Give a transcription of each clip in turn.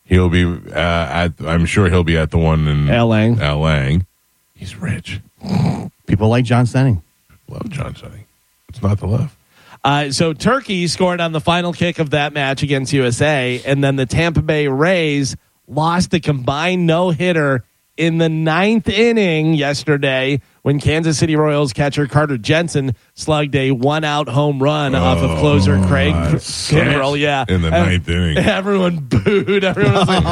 He'll be I'm sure he'll be at the one in Lang. He's rich. People like John Stenning. Love John Stenning. It's not the love. So Turkey scored on the final kick of that match against USA, and then the Tampa Bay Rays lost a combined no-hitter in the 9th inning yesterday when Kansas City Royals catcher Carter Jensen slugged a one-out home run off of closer Craig Kimbrell. Yeah, in the 9th inning. Everyone booed. Everyone was like,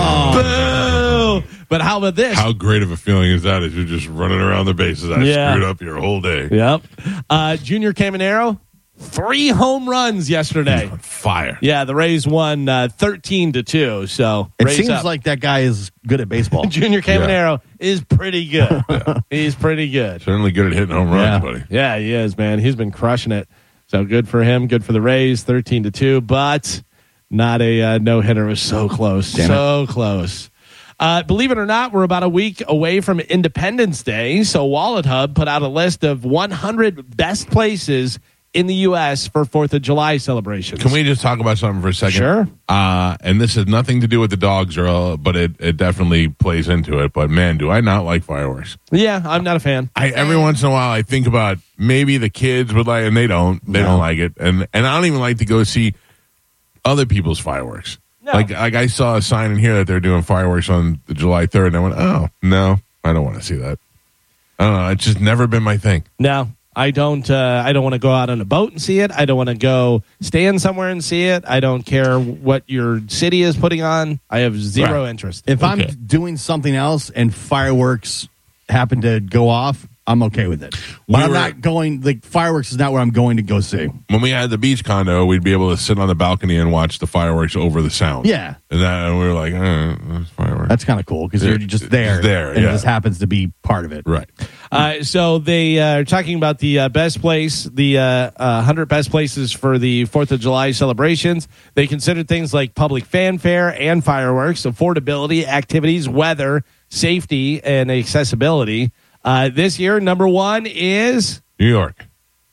boo! But how about this? How great of a feeling is that as you're just running around the bases? I screwed up your whole day. Yep. Junior Caminero, 3 home runs yesterday. On fire. Yeah, the Rays won 13-2. So it Rays seems up. like that guy is good at baseball. Junior Caminero is pretty good. He's pretty good. Certainly good at hitting home runs, buddy. Yeah, he is, man. He's been crushing it. So good for him. Good for the Rays. 13-2, but not a no-hitter. It was so close. Close. Believe it or not, we're about a week away from Independence Day. So Wallet Hub put out a list of 100 best places in the U.S. for 4th of July celebrations. Can we just talk about something for a second? Sure. And this has nothing to do with the dogs, but it definitely plays into it. But, man, do I not like fireworks. Yeah, I'm not a fan. Every once in a while I think about maybe the kids would like, and they don't. They don't like it. And I don't even like to go see other people's fireworks. No. Like I saw a sign in here that they're doing fireworks on the July 3rd, and I went, oh, no, I don't want to see that. I don't know. It's just never been my thing. No. I don't want to go out on a boat and see it. I don't want to go stand somewhere and see it. I don't care what your city is putting on. I have zero interest. If I'm doing something else and fireworks happen to go off, I'm okay with it. But I'm not going, like, fireworks is not what I'm going to go see. When we had the beach condo, we'd be able to sit on the balcony and watch the fireworks over the sound. Yeah. And we were like, that's fireworks. That's kind of cool because you're just there. And it just happens to be part of it. Right. So they are talking about the best place, the 100 best places for the 4th of July celebrations. They considered things like public fanfare and fireworks, affordability, activities, weather, safety, and accessibility. This year, number 1 is New York.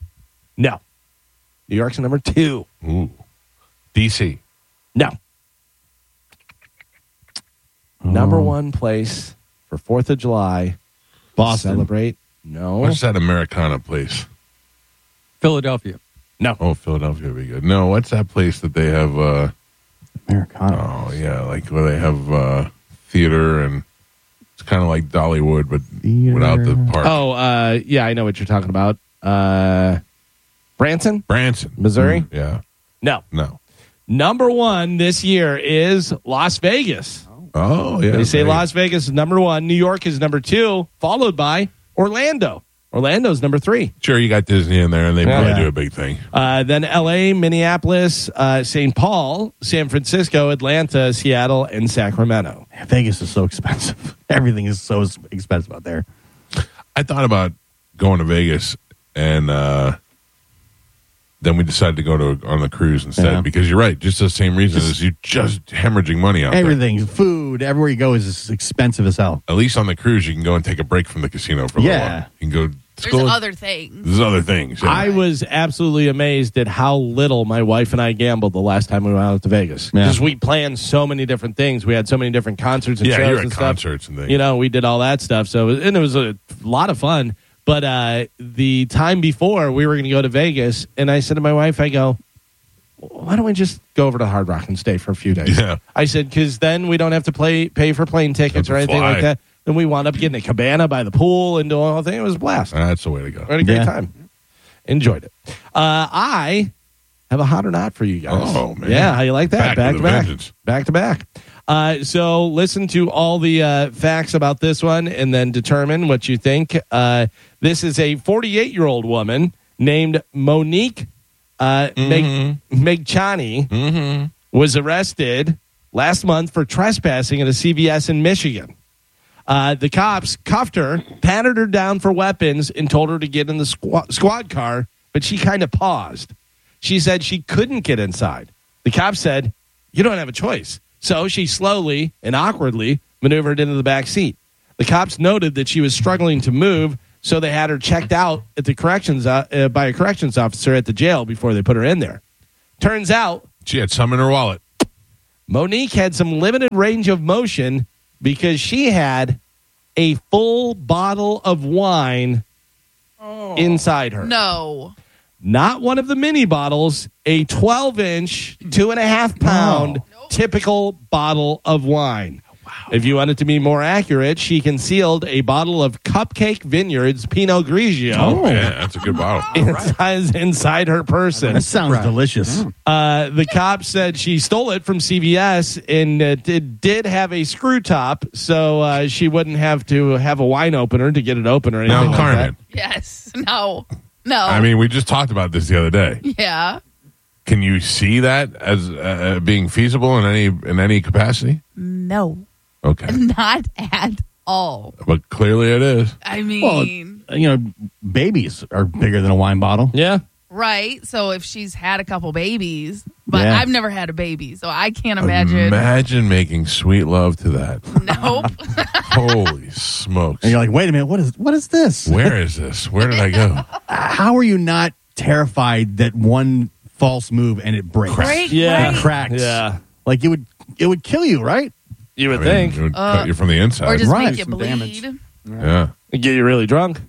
No. New York's number 2. Ooh. DC. No. Number 1 place for 4th of July. Boston. Celebrate. No. What's that Americana place? Philadelphia. No. Oh, Philadelphia would be good. No, what's that place that they have? Americana. Oh, yeah, like where they have theater and it's kind of like Dollywood, but without the park. Oh, yeah, I know what you're talking about. Branson, Missouri? Yeah. No. Number 1 this year is Las Vegas. Oh, yeah. They say Las Vegas is number 1. New York is number 2, followed by Orlando. Orlando's number 3. Sure, you got Disney in there, and they probably do a big thing. Then L.A., Minneapolis, St. Paul, San Francisco, Atlanta, Seattle, and Sacramento. Vegas is so expensive. Everything is so expensive out there. I thought about going to Vegas, and then we decided to go on the cruise instead because you're right, just the same reason as you just hemorrhaging money out Everything, food, everywhere you go is expensive as hell. At least on the cruise, you can go and take a break from the casino for a little while. You can go. There's other things. There's other things. Yeah. I was absolutely amazed at how little my wife and I gambled the last time we went out to Vegas. Because we planned so many different things. We had so many different concerts and shows you're at and concerts stuff. and things. We did all that stuff. So, and it was a lot of fun. But the time before we were going to go to Vegas, and I said to my wife, I go, why don't we just go over to Hard Rock and stay for a few days? Yeah. I said, because then we don't have to pay for plane tickets or anything like that. Then we wound up getting a cabana by the pool and doing the whole thing. It was a blast. That's the way to go. We had a great time. Enjoyed it. I have a hot or not for you guys. Oh, man. Yeah, how you like that? Back to back. vengeance. Back to back. So listen to all the facts about this one and then determine what you think. This is a 48-year-old woman named Monique Megchani was arrested last month for trespassing at a CVS in Michigan. The cops cuffed her, patted her down for weapons, and told her to get in the squad car, but she kind of paused. She said she couldn't get inside. The cops said, you don't have a choice. So she slowly and awkwardly maneuvered into the back seat. The cops noted that she was struggling to move, so they had her checked out at the by a corrections officer at the jail before they put her in there. Turns out she had some in her wallet. Monique had some limited range of motion because she had a full bottle of wine inside her. No. Not one of the mini bottles, a 12-inch, 2.5-pound typical bottle of wine. Wow. If you want it to be more accurate, she concealed a bottle of Cupcake Vineyards Pinot Grigio. Oh, yeah, that's a good bottle. Inside her person. That sounds delicious. The cops said she stole it from CVS and it did have a screw top, so she wouldn't have to have a wine opener to get it open or anything Now, like Carmen. that. Yes. No. I mean, we just talked about this the other day. Yeah. Can you see that as being feasible in any capacity? No. Okay, Not at all. but clearly it is. I mean, Babies are bigger than a wine bottle. Yeah. right. So if she's had a couple babies, but Yeah. I've never had a baby, so I can't imagine. Imagine making sweet love to that. Nope. Holy smokes! And you're like, wait a minute, what is this? Where is this? Where did I go? How are you not terrified that one false move and it breaks? Break, Yeah. right? It cracks. Yeah. Like it would kill you, right? You would I mean, think. it would cut you from the inside. Or just Right. make you Some bleed. damage. yeah. It'd get you really drunk.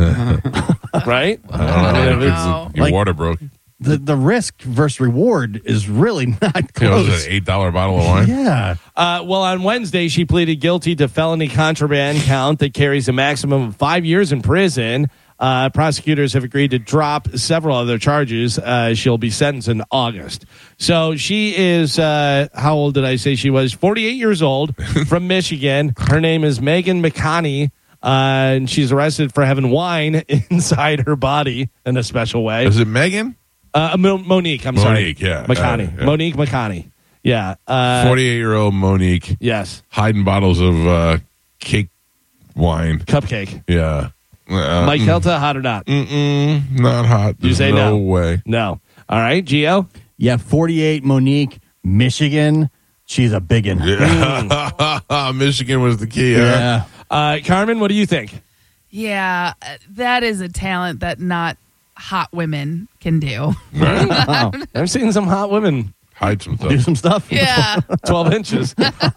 Right? I don't know. No. It's- Your Like- water broke. The risk versus reward is really not It was close. an $8 bottle of wine. Yeah. Well, on Wednesday, she pleaded guilty to felony contraband count that carries a maximum of 5 years in prison. Prosecutors have agreed to drop several other charges. She'll be sentenced in August. So she is, how old did I say she was? 48 years old from Michigan. Her name is Megan McConney. And she's arrested for having wine inside her body in a special way. Is it Megan? Monique, I'm sorry. Monique, yeah. McConney. Yeah. Monique McConney. Yeah. 48-year-old Monique Yes. hiding bottles of cake wine. Cupcake. Yeah. Mike Helta, hot or not? Not hot. You There's say no. way. No. All right, Gio? Yeah, 48 Monique, Michigan. She's a biggin. Yeah. Michigan was the key. Huh? Yeah. Carmen, what do you think? Yeah, that is a talent that not hot women can do. I've seen some hot women, Hide some Do stuff. some stuff. Yeah. 12 inches.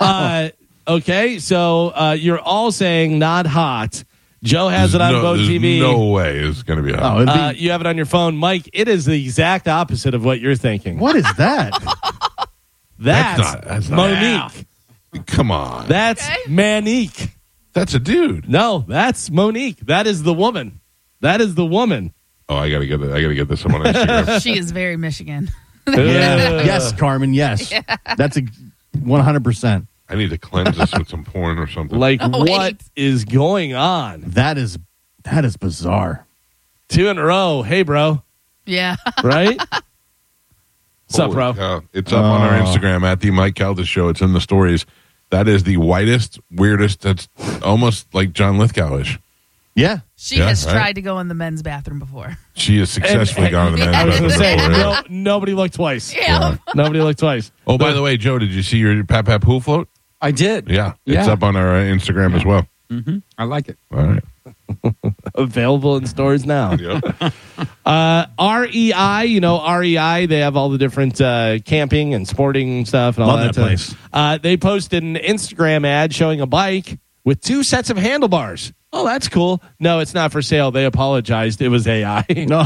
Okay, so you're all saying not hot. Joe has it on Vote there's TV. no way it's going to be Oh, hot. it'd be, You have it on your phone. Mike, it is the exact opposite of what you're thinking. what is that? That's not- Monique. Come on. That's Okay. Manique. That's a dude. No, that's Monique. That is the woman. That is the woman. Oh, I gotta get it. I gotta get this up on Instagram. She is very Michigan. Yeah. Yes, Carmen. Yes. That's 100%. I need to cleanse this with some porn or something. Like, Oh, what wait. is going on? That is bizarre. 2 in a row. Hey, bro. Yeah. Right? What's up, Holy bro? cow. It's up on our Instagram at the Mike Calda Show. It's in the stories. That is the whitest, weirdest. That's almost like John Lithgow-ish. Yeah. She Yeah, has right. tried to go in the men's bathroom before. She has successfully gone to the men's I was going to bathroom say, before, yeah. nobody looked twice. Yeah. Nobody looked twice. Oh, by the way, Joe, did you see your Pat Pat Pool float? I did. Yeah. It's Yeah. up on our Instagram as well. I like it. All right. Available in stores now. Yep. REI, REI, they have all the different camping and sporting stuff and all Love that place. They posted an Instagram ad showing a bike with 2 sets of handlebars. Oh, that's cool. No, it's not for sale. They apologized. It was AI. No.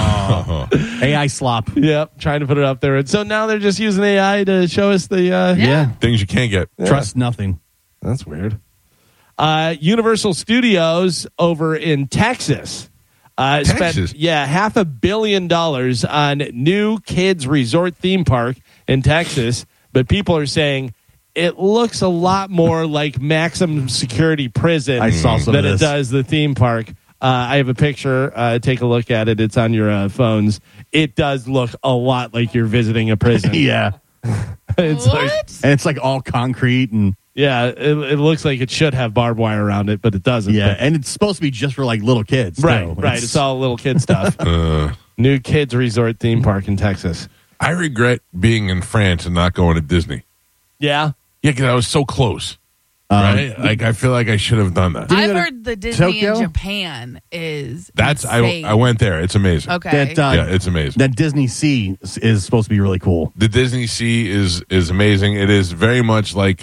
AI slop. Yep, trying to put it up there. And so now they're just using AI to show us the. Yeah. Things you can't get. Trust nothing. That's weird. Universal Studios over in Texas. Texas? Spent $500 million on new kids resort theme park in Texas, but people are saying it looks a lot more like maximum security prison I saw some than of it this. does the theme park. I have a picture. Take a look at it. It's on your phones. It does look a lot like you're visiting a prison. Yeah. It's What? like, And it's like all concrete and yeah, it looks like it should have barbed wire around it, but it doesn't. yeah, and it's supposed to be just for like little kids. Right, too. right. It's all little kid stuff. Uh, New kids resort theme park in Texas. I regret being in France and not going to Disney. Yeah. Yeah, because I was so close. Right? Like I feel like I should have done that. I've heard the Disney Tokyo? in Japan is That's insane. I went there. It's amazing. Okay. Yeah, it's amazing. That Disney Sea is supposed to be really cool. The Disney Sea is amazing. It is very much like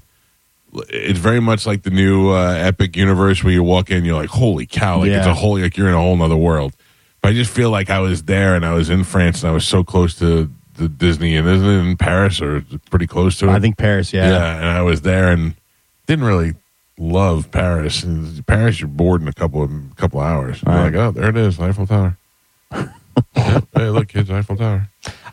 it's very much like the new Epic Universe where you walk in, you're like, holy cow! Like it's Yeah. a whole like you're in a whole nother world. But I just feel like I was there and I was in France and I was so close to the Disney, and isn't it in Paris or pretty close to it? I think Paris, yeah. And I was there and didn't really love Paris. And Paris, you're bored in a couple of hours. You're Right. like, oh, there it is, Eiffel Tower. Yep. Hey, look, kids, Eiffel Tower.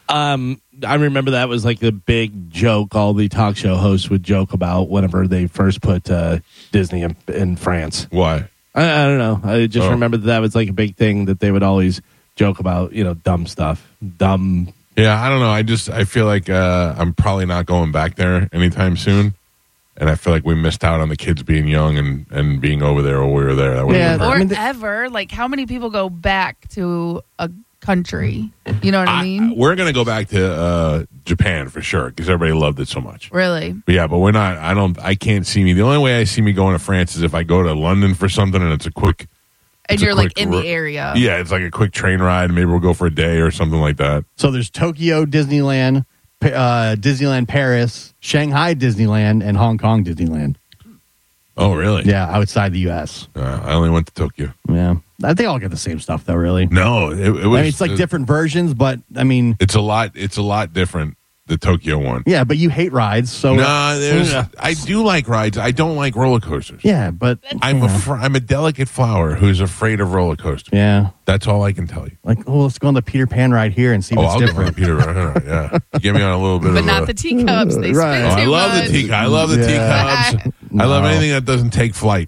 I remember that was like the big joke all the talk show hosts would joke about whenever they first put Disney in France. Why? I don't know. I just Oh. remember that was like a big thing that they would always joke about, dumb stuff. Dumb. Yeah, I don't know. I feel like I'm probably not going back there anytime soon. And I feel like we missed out on the kids being young and being over there while we were there. That would Yeah, have been I Or mean, ever. Like, how many people go back to a country? You know what I mean? We're going to go back to Japan for sure because everybody loved it so much. Really? But yeah, but we're not. I can't see me. The only way I see me going to France is if I go to London for something and it's a quick. And it's a you're like quick in the area. Yeah, it's like a quick train ride. Maybe we'll go for a day or something like that. So there's Tokyo Disneyland, Disneyland Paris, Shanghai Disneyland, and Hong Kong Disneyland. Oh, really? Yeah, outside the U.S. I only went to Tokyo. Yeah, they all get the same stuff though. Really, No, it was. I mean, it's like different versions, but I mean, It's a lot. It's a lot different. The Tokyo one. yeah, but you hate rides, so Nah, I do like rides. I don't like roller coasters. yeah, but I'm a delicate flower who's afraid of roller coasters. yeah, That's all I can tell you. like let's go on the Peter Pan ride here and see Oh, what's I'll get different. on Peter. Right, yeah, get me on a little bit But of not a. the teacups. They Right. spin Oh, too I love much. the teacup. I love the Yeah. teacups. I love No. anything that doesn't take flight.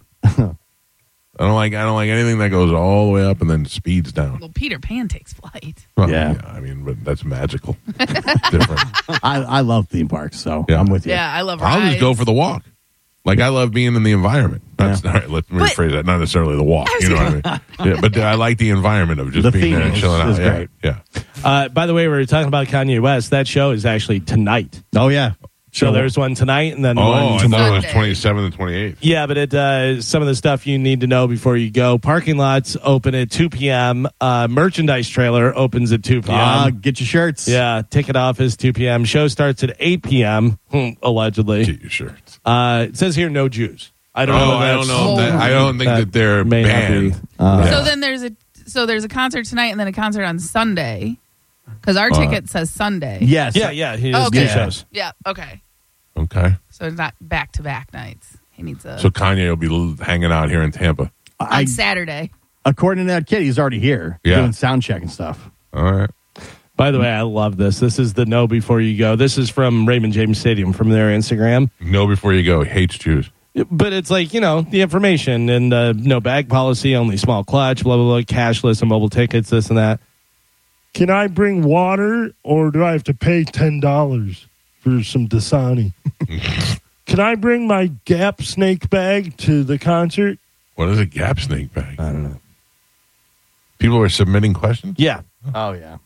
I don't like anything that goes all the way up and then speeds down. Well, Peter Pan takes flight. Well, Yeah. I mean, but that's magical. Different. I love theme parks, so Yeah. I'm with you. Yeah, I love rides. I'll just go for the walk. Like I love being in the environment. That's all right, let me But- rephrase that. Not necessarily the walk. You know what I mean? Yeah, but I like the environment of just The being there theme and chilling out. is Yeah, great. yeah. By the way, we were talking about Kanye West. That show is actually tonight. Oh yeah. So there's one tonight and then Oh, one I thought tomorrow. it was Sunday. 27th and 28th. Yeah, but some of the stuff you need to know before you go. Parking lots open at 2 p.m. Merchandise trailer opens at 2 p.m. Get your shirts. Yeah, ticket office 2 p.m. Show starts at 8 p.m. Allegedly. Get your shirts. It says here no Jews. I don't know. Oh, I don't know. I don't think that they're may not banned. be. So then there's a concert tonight and then a concert on Sunday. Because our ticket says Sunday. Yes. Yeah. He does Okay. two shows. Yeah. Okay. Okay. So it's not back to back nights. He needs a So Kanye will be hanging out here in Tampa. on Saturday. According to that kid, he's already here Yeah. doing sound check and stuff. All right. By the way, I love this. This is the know before you go. This is from Raymond James Stadium from their Instagram. Know before you go. He hates Jews. But it's like, the information and no bag policy, only small clutch, blah, blah, blah, cashless and mobile tickets, this and that. Can I bring water or do I have to pay $10 for some Dasani? Can I bring my Gap snake bag to the concert? What is a Gap snake bag? I don't know. People are submitting questions? Yeah. Oh yeah.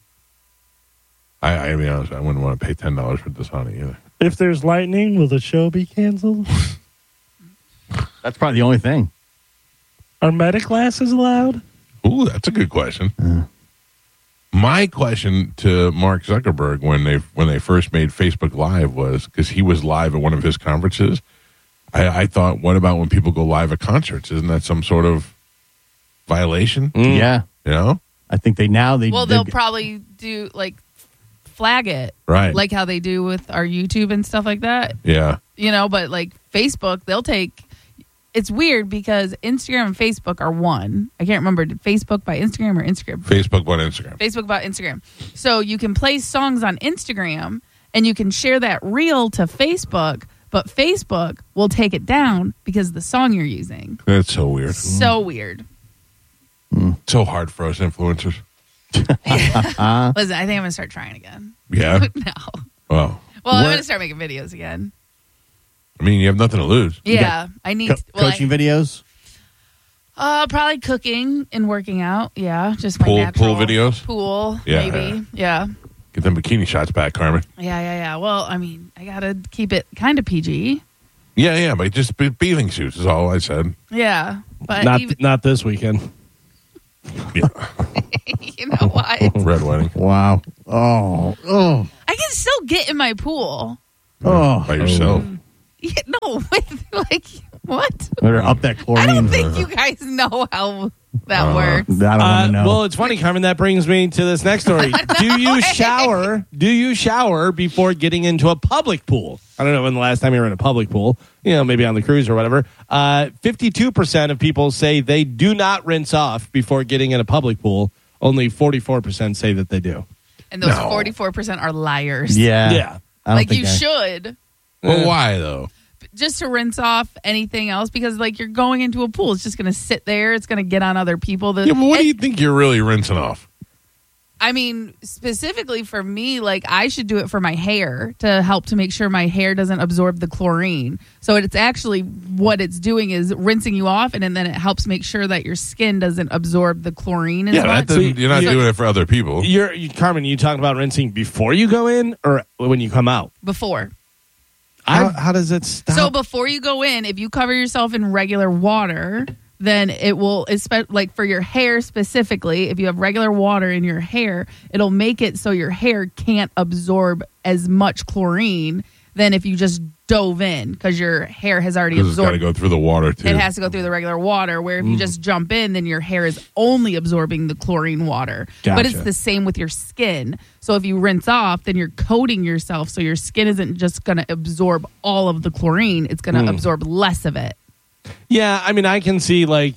I mean, honestly, I wouldn't want to pay $10 for Dasani either. If there's lightning, will the show be canceled? That's probably the only thing. Are meta classes allowed? Ooh, that's a good question. My question to Mark Zuckerberg when they first made Facebook Live was because he was live at one of his conferences. I thought, what about when people go live at concerts? Isn't that some sort of violation? Yeah. You know, I think They'll probably do like flag it. right? Like how they do with our YouTube and stuff like that. yeah, But like Facebook, they'll take. It's weird because Instagram and Facebook are one. I can't remember. Did Facebook buy Instagram or Instagram? Facebook on Instagram. Facebook bought Instagram. So you can play songs on Instagram and you can share that reel to Facebook, but Facebook will take it down because of the song you're using. That's so weird. So weird. So hard for us influencers. Listen, I think I'm going to start trying again. Yeah. No. Well, Well, I'm going to start making videos again. I mean, you have nothing to lose. Yeah. I need coaching videos. probably cooking and working out. Yeah. Just my Pool natural videos? Pool, Yeah. maybe. Yeah. Get them bikini shots back, Carmen. Yeah. Well, I mean, I got to keep it kind of PG. Yeah, but just bathing suits is all I said. Yeah, but Not this weekend. Yeah. you know what? Red wedding Wow. Oh. I can still get in my pool. Oh. by yourself. Yeah, no, with like what? Better up that chlorine. I don't think you guys know how that works. I don't want to know. Well, it's funny, Carmen. That brings me to this next story. Do you shower? Do you shower before getting into a public pool? I don't know when the last time you were in a public pool. Maybe on the cruise or whatever. 52% of people say they do not rinse off before getting in a public pool. Only 44% say that they do. And those 44% are liars. yeah. Yeah. I don't Like think you should. But why though? Just to rinse off anything else because like you're going into a pool. It's just going to sit there. It's going to get on other people. Yeah, but what do you think you're really rinsing off? I mean, specifically for me, like I should do it for my hair to help to make sure my hair doesn't absorb the chlorine. So it's actually what it's doing is rinsing you off, and then it helps make sure that your skin doesn't absorb the chlorine as Yeah, much. you're not doing it for other people. Carmen, you talking about rinsing before you go in or when you come out? Before. How does it stop? So before you go in, if you cover yourself in regular water, then it will, like for your hair specifically, if you have regular water in your hair, it'll make it so your hair can't absorb as much chlorine than if you just dove in because your hair has already Because it's got to absorbed. go through the water too. It has to go through the regular water, where if you just jump in, then your hair is only absorbing the chlorine water. But it's Gotcha. the same with your skin. So if you rinse off, then you're coating yourself so your skin isn't just going to absorb all of the chlorine. It's going to absorb less of it. Yeah, I mean, I can see like,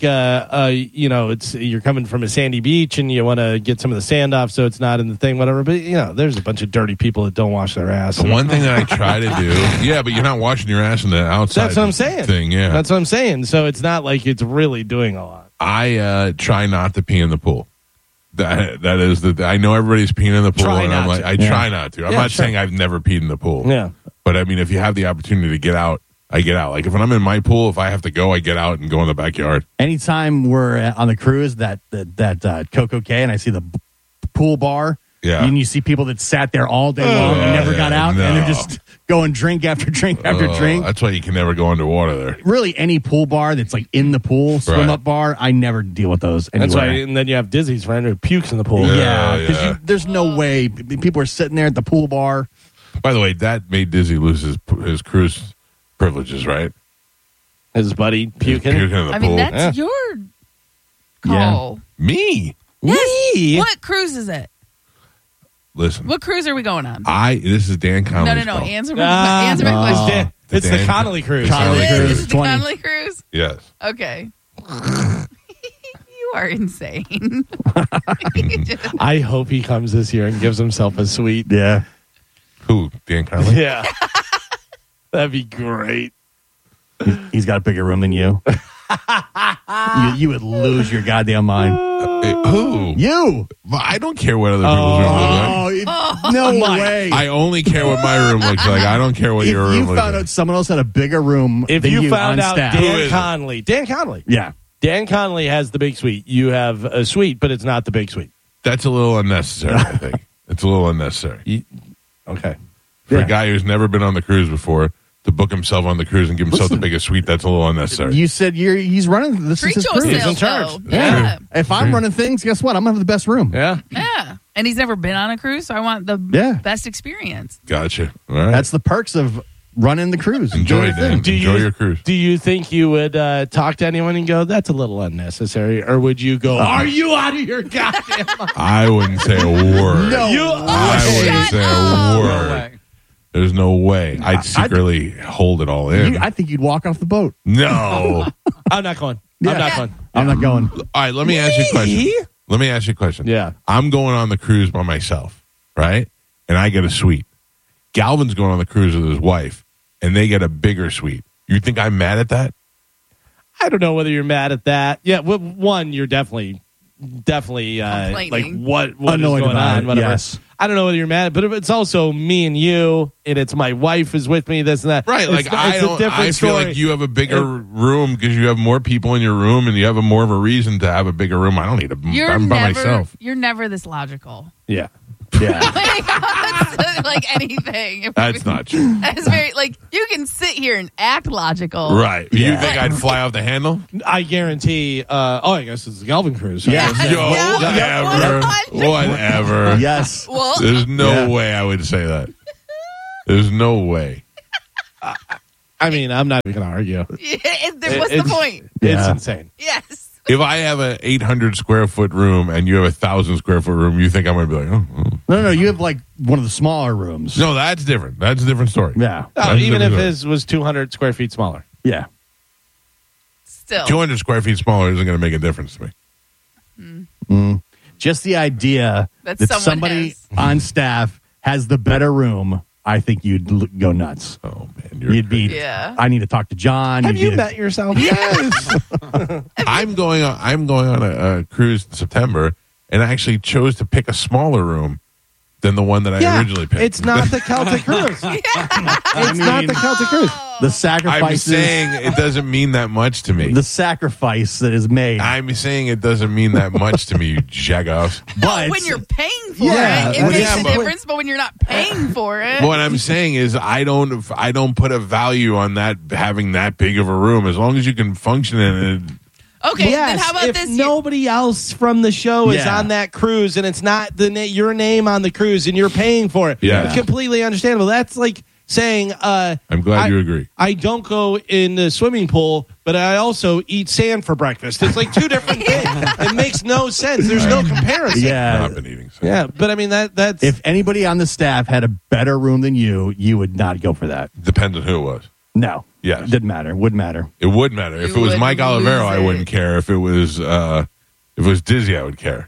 it's you're coming from a sandy beach and you want to get some of the sand off so it's not in the thing, whatever. But there's a bunch of dirty people that don't wash their ass. The one thing that I try to do, yeah, but you're not washing your ass in the outside. That's what I'm saying. Thing, yeah. That's what I'm saying. So it's not like it's really doing a lot. I try not to pee in the pool. That is I know everybody's peeing in the pool, Try and I'm not like, to. I try not to. I'm Yeah, not sure. saying I've never peed in the pool. Yeah. But I mean, if you have the opportunity to get out, I get out. Like if I'm in my pool, if I have to go, I get out and go in the backyard. Anytime we're on the cruise, that Coco K, and I see the pool bar, Yeah. and you see people that sat there all day long and never got out, and they're just going drink after drink after drink. That's why you can never go underwater there. Really, any pool bar that's like in the pool, swim up bar, I never deal with those anywhere. That's why, and then you have Dizzy's friend who pukes in the pool. Yeah. Yeah, because there's no way people are sitting there at the pool bar. By the way, that made Dizzy lose his cruise privileges, right? His buddy puking. Puking in the I pool. mean, that's your call. Me. Yes. Me? What cruise is it? Listen, What cruise are we going on? this is Dan Connolly's No. call. Answer my question. It's the Dan- Connolly cruise. Connolly It is? cruise, Is it the 20. Connolly cruise? Yes. Okay. You are insane. I hope he comes this year and gives himself a suite. Yeah. Who? Dan Connolly? Yeah. That'd be great. He's got a bigger room than you. You would lose your goddamn mind. Who? You. I don't care what other people's room looks like. No way. I only care what my room looks like. I don't care what If your room you looks found like. out someone else had a bigger room If than you you found on out staff. Who Dan is it? Connolly. Yeah. Dan Connolly has the big suite. You have a suite, but it's not the big suite. That's a little unnecessary, I think. It's a little unnecessary. Okay. For Yeah. a guy who's never been on the cruise before to book himself on the cruise and give himself Listen. the biggest suite, that's a little unnecessary. You said he's running. This Treat is his cruise. He's in yourself, charge. though. Yeah. Yeah. If I'm running things, guess what? I'm gonna have the best room. Yeah. Yeah. And he's never been on a cruise, so I want the Yeah. best experience. Gotcha. All right. That's the perks of running the cruise. Enjoy, Doing the Dan. thing. Enjoy your cruise. Do you think you would talk to anyone and go, that's a little unnecessary? Or would you go, are you out of your goddamn mind? I wouldn't say a word. No. I wouldn't shut say up. a word. There's no way. I'd secretly hold it all in. I think you'd walk off the boat. No. I'm not going. Yeah. I'm not going. I'm not going. All right, let me ask you a question. Let me ask you a question. Yeah. I'm going on the cruise by myself, right? And I get a suite. Galvin's going on the cruise with his wife, and they get a bigger suite. You think I'm mad at that? I don't know whether you're mad at that. Yeah, one, you're definitely like Complaining. what is Annoyed going about on, it, whatever. yes. I don't know whether you're mad, but if it's also me and you, and it's my wife is with me, this and that. Right, like it's I a don't. different I feel story. like you have a bigger room because you have more people in your room, and you have more of a reason to have a bigger room. I don't need a. I'm by myself. You're never this logical. Yeah. Yeah. Like anything. That's not true. It's very like you can sit here and act logical. Right. You think I'd fly off the handle? I guarantee. I guess it's the Galvin Cruise. Yeah. Yo, Yeah. whatever. Yes. Well, There's no way I would say that. There's no way. I mean, I'm not even going to argue. what's the point? It's Yeah. insane. Yes. If I have an 800 square foot room and you have 1,000 square foot room, you think I'm going to be like, oh. No, you have like one of the smaller rooms. No, that's different. That's a different story. Yeah. Oh, even if different his was 200 square feet smaller. Yeah. Still. 200 square feet smaller isn't going to make a difference to me. Just the idea That that someone somebody has. on staff has the better room, I think you'd go nuts. Oh, man. You're You'd be, Yeah. I need to talk to John. Have You'd you be- met yourself? Yes. I'm going on a cruise in September, and I actually chose to pick a smaller room than the one that I originally picked. It's not the Celtic Cruise. It's not the Celtic Cruise. The I'm sacrifices. saying it doesn't mean that much to me. the sacrifice that is made. I'm saying it doesn't mean that much to me, you jackoffs. but When you're paying for Yeah, it, it makes yeah, a but- difference. But when you're not paying for it, What I'm saying is I don't put a value on that having that big of a room as long as you can function in it. okay. Yes, Then how about if this? nobody else from the show is Yeah. on that cruise and it's not your name on the cruise and you're paying for it, Yeah. it's completely understandable. That's like saying, I'm glad you agree. I don't go in the swimming pool, but I also eat sand for breakfast. It's like two different things. It makes no sense. There's no comparison. yeah, I've been eating. Yeah, but I mean that's if anybody on the staff had a better room than you would not go for that. Depends on who it was. No. Yes. Didn't matter. Wouldn't matter. It would matter. If You it was would Mike Olivero, lose I it. wouldn't care. If it was Dizzy, I would care.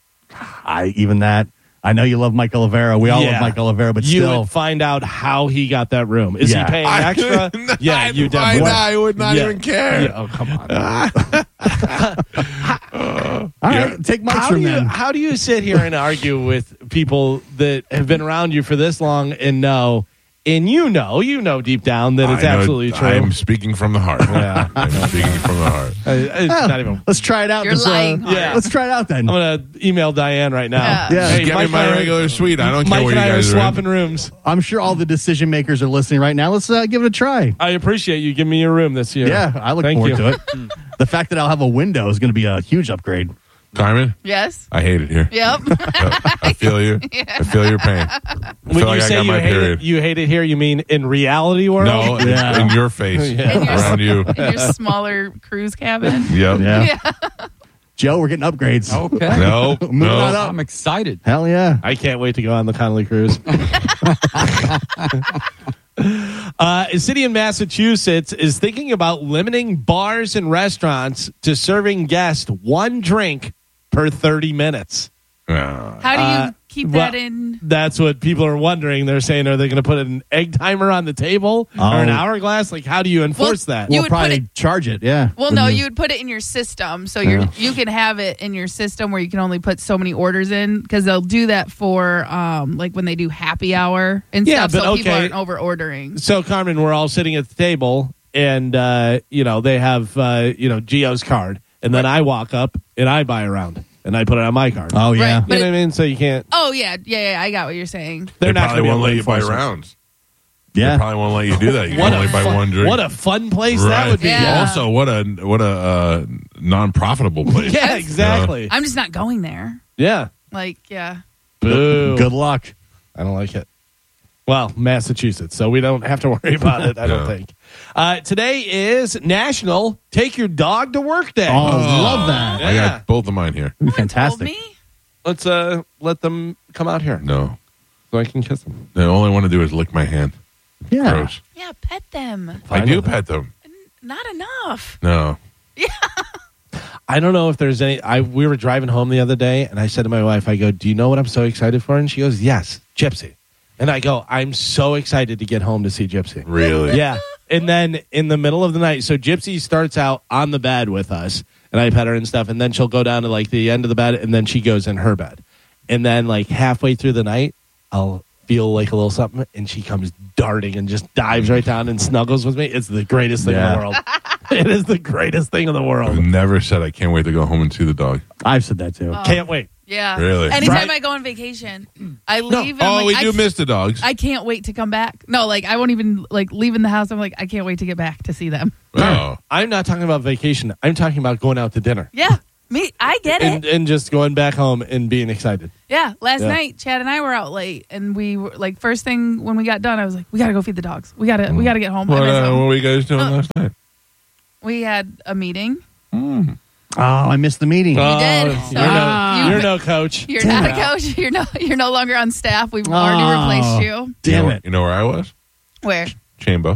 I know you love Mike Olivero. We all love Mike Olivero, but you still. would find out how he got that room. Is Yeah. he paying extra? Yeah, you definitely. I would not Yeah. even care. Yeah, oh, come on. All right, take Mike's How room then. how do you sit here and argue with people that have been around you for this long and know deep down that it's I know- absolutely true? I'm speaking from the heart. Yeah. I'm speaking from the heart. It's not even. Let's try it out. You're lying hard. Yeah. Let's try it out then. I'm gonna email Diane right now. Yeah. Yeah. Just Hey, get Mike me my and I- regular suite. I don't care Mike where and you I are guys are swapping in. rooms. I'm sure all the decision makers are listening right now. Let's give it a try. I appreciate you giving me your room this year. Yeah, I look Thank forward you. to it. The fact that I'll have a window is going to be a huge upgrade. Carmen, yes. I hate it here. Yep. I feel you. I feel your pain. I When feel you like I say got you my hate period. you hate it here, you mean in reality world? No, it's Yeah. in your face. Yeah. Around you. In your smaller cruise cabin. Yep. Yeah. Joe, we're getting upgrades. Okay. No. Moving on No. up. I'm excited. Hell yeah. I can't wait to go on the Connolly cruise. A city in Massachusetts is thinking about limiting bars and restaurants to serving guests one drink per 30 minutes. How do you keep that in? That's what people are wondering. They're saying, are they going to put an egg timer on the table or an Oh. hourglass? Like, how do you enforce Well, that? You We'll would put probably it- charge it. Yeah. Well, no, you would put it in your system, so you can have it in your system where you can only put so many orders in because they'll do that for like when they do happy hour and Yeah, stuff, but so people okay. aren't over ordering. So, Carmen, we're all sitting at the table, and they have Gio's card, and then I walk up and I buy a round, and I put it on my card. Oh, yeah. Right. You But know what I mean? So you can't. Oh yeah, I got what you're saying. They They're not probably going to won't let you buy enforce it. rounds. Yeah. They probably won't let you do that. You What can only a buy fun, one drink. What a fun place that Right. would be. Yeah. Also, what a non-profitable place. Yeah, exactly. I'm just not going there. Yeah. Like, yeah. Boo. Good luck. I don't like it. Well, Massachusetts, so we don't have to worry about it, I don't Yeah. think. Today is National Take Your Dog to Work Day. Oh, love that. I Yeah. got both of mine here. Told Fantastic. me. Let's let them come out here No. so I can kiss them. The only want to do is lick my hand. Yeah. Gross. Yeah, pet them. I do pet them. Not enough. No. I don't know if there's any. We were driving home the other day, and I said to my wife, I go, do you know what I'm so excited for? And she goes, yes, Gypsy. And I go, I'm so excited to get home to see Gypsy. Really? Yeah. And then in the middle of the night, so Gypsy starts out on the bed with us, and I pet her and stuff, and then she'll go down to like the end of the bed, and then she goes in her bed. And then like halfway through the night, I'll feel like a little something, and she comes darting and just dives right down and snuggles with me. It's the greatest thing in Yeah. the world. It is the greatest thing in the I've world. never said I can't wait to go home and see the dog. I've said that too. Oh. Can't wait. Yeah. Really? Anytime Right. I go on vacation, I leave. And Oh, I'm we like, do miss the dogs. I can't wait to come back. No, like I won't even like leaving the house. I'm like, I can't wait to get back to see them. Oh. I'm not talking about vacation. I'm talking about going out to dinner Yeah. I get it. and just going back home and being excited. Yeah. Last Yeah. night, Chad and I were out late, and we were like, first thing when we got done, I was like, we gotta go feed the dogs. We gotta get home. What, And I said, what were you guys doing last night? we had a meeting. Oh, I missed the meeting. did. Oh, So you're no coach. You're not a coach. You're no longer on staff. We've already replaced you. Damn you know, it. You know where I was? Where? Chambo.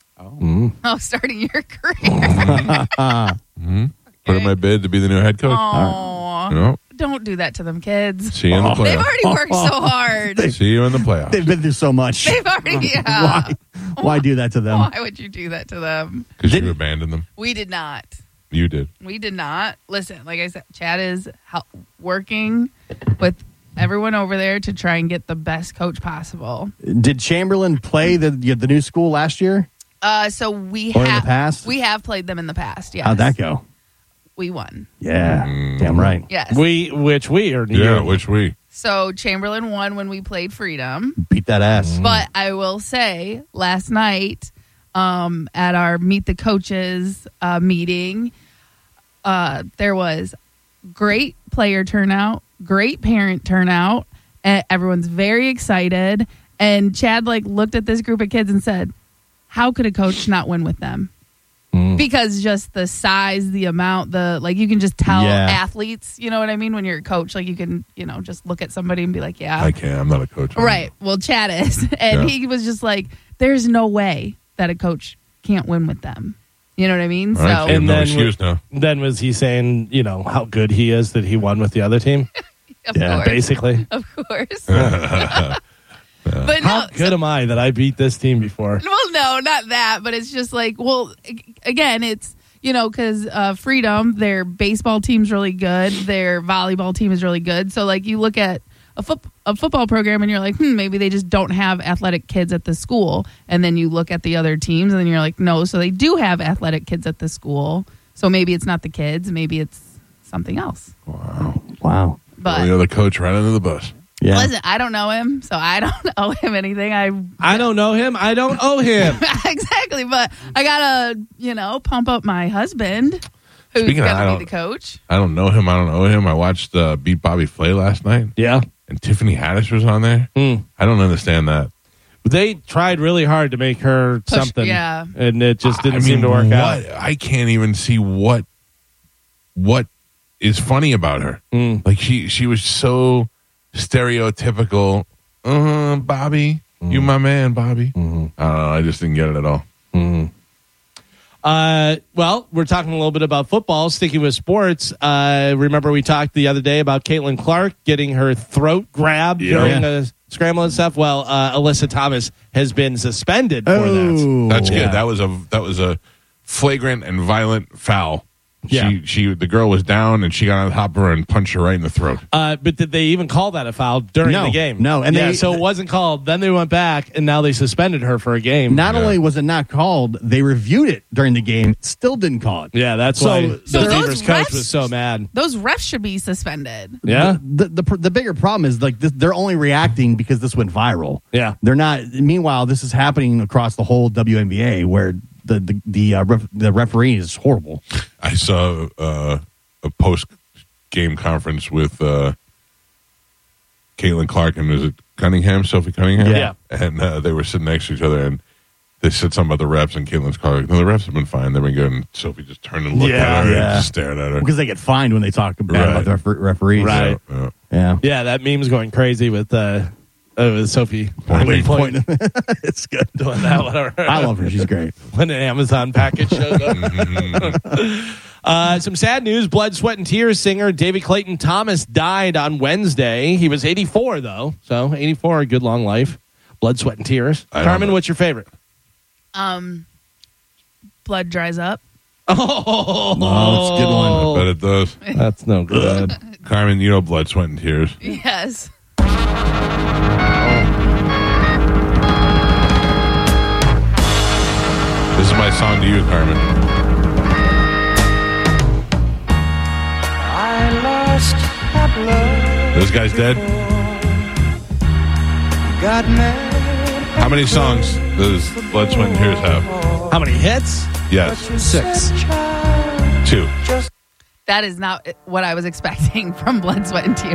Oh, starting your career. Put in my bid to be the new head coach. Oh, You know, don't do that to them kids. see you in the They've playoffs. already worked so hard. See you in the playoffs. They've been through so much. They've already. Yeah. Why do that to them? Why would you do that to them? Because you abandoned them. We did not. You did. We did not. Listen, like I said, Chad is working with everyone over there to try and get the best coach possible. Did Chamberlain play the new school last year? So we Or in have the past? we have played them in the past. Yes. How'd that go? We won. Yeah, damn right. Yes. Which we are. Yeah, which we. So Chamberlain won when we played Freedom. Beat that ass. But I will say, last night at our Meet the Coaches meeting, there was great player turnout, great parent turnout. Everyone's very excited. And Chad looked at this group of kids and said, how could a coach not win with them? Because just the size, the amount, you can just tell athletes, you know what I mean? When you're a coach, you can, just look at somebody and be like, yeah. I can't. I'm not a coach. Right. Well, Chad is. And he was just like, there's no way that a coach can't win with them. You know what I mean? All right, So you have And no then excuse now. Then was he saying, how good he is that he won with the other team? of Yeah, course. Basically. Of course. But How no, good am I that I beat this team before? well, no, not that. But it's just again, it's, because Freedom, their baseball team's really good. Their volleyball team is really good. So, you look at a football program and you're like, maybe they just don't have athletic kids at the school. And then you look at the other teams and then you're like, no, so they do have athletic kids at the school. So maybe it's not the kids. Maybe it's something else. Wow. But You're the coach right under the bus. Yeah. listen, I don't know him, so I don't owe him anything. I don't know him. I don't owe him. Exactly, but I gotta, pump up my husband, who's Speaking of, gonna be the coach. I don't know him. I don't owe him. I watched Beat Bobby Flay last night, Yeah. and Tiffany Haddish was on there. I don't understand that. They tried really hard to make her something. yeah. And it just didn't I mean, seem to work out. I can't even see what is funny about her. Like she was so stereotypical. Bobby, you my man, Bobby. I don't know. I just didn't get it at all. Well, we're talking a little bit about football, sticking with sports. Remember we talked the other day about Caitlin Clark getting her throat grabbed during the scramble and stuff? Well, Alyssa Thomas has been suspended for that. That's Yeah. good. That was a flagrant and violent foul. Yeah. The girl was down and she got on top of her and punched her right in the throat. But did they even call that a foul during No. the game? No, and yeah, they- so it wasn't called. Then they went back, and now they suspended her for a game. Not only was it not called, they reviewed it during the game, still didn't call it. Yeah, that's So- why So the those Beavers coach refs- was so mad. Those refs should be suspended. Yeah, The bigger problem is they're only reacting because this went viral. yeah. They're not. Meanwhile, this is happening across the whole WNBA, where the referee is horrible. I saw a post game conference with Caitlin Clark and was it Cunningham, Sophie Cunningham? Yeah. And they were sitting next to each other and they said something about the refs and Caitlin's Clark. No, the refs have been fine. They've been good. And Sophie just turned and looked at her and just stared at her. Because they get fined when they talk bad Right. about the referees. Right. Yeah. Yeah. Yeah, that meme's going crazy with Sophie. Point. It's good. Doing that, whatever. I love her. She's great. When an Amazon package shows up. Some sad news. Blood, Sweat, and Tears singer David Clayton Thomas died on Wednesday. He was 84, though. So 84, a good long life. Blood, Sweat, and Tears. I don't Carmen, know. what's your favorite? Blood dries up. Oh, that's a good one. I bet it does. That's no good. Carmen, you know Blood, Sweat, and Tears. Yes. This is my song to you, Carmen. I lost my blood. This guy's dead? How many songs does Blood, Sweat, and Tears have? How many hits? Yes. 6. 2. That is not what I was expecting from Blood, Sweat, and Tears.